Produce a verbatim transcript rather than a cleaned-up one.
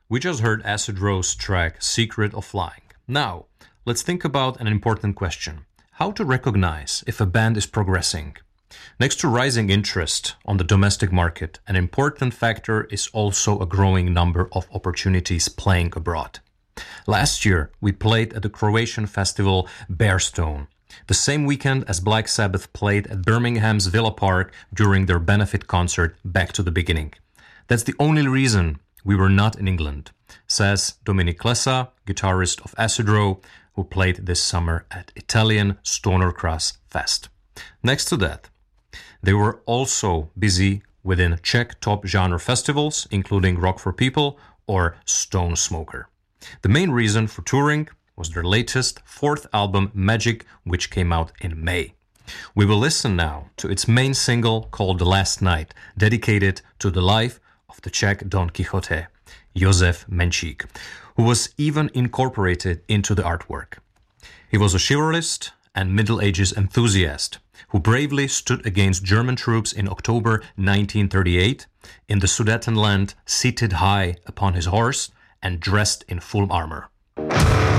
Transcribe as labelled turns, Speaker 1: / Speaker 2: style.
Speaker 1: We just heard Acid Rose track Secret of Flying. Now, let's think about an important question. How to recognize if a band is progressing? Next to rising interest on the domestic market, an important factor is also a growing number of opportunities playing abroad. Last year, we played at the Croatian festival Bearstone, the same weekend as Black Sabbath played at Birmingham's Villa Park during their benefit concert Back to the Beginning. That's the only reason we were not in England, says Dominic Klesa, guitarist of Acid Row, who played this summer at Italian Stoner Cross Fest. Next to that, they were also busy within Czech top genre festivals, including Rock for People or Stone Smoker. The main reason for touring was their latest fourth album, Magic, which came out in May. We will listen now to its main single called The Last Night, dedicated to the life of the Czech Don Quixote, Josef Menchik, who was even incorporated into the artwork. He was a chivalrist and Middle Ages enthusiast who bravely stood against German troops in October nineteen thirty-eight in the Sudetenland, seated high upon his horse and dressed in full armor.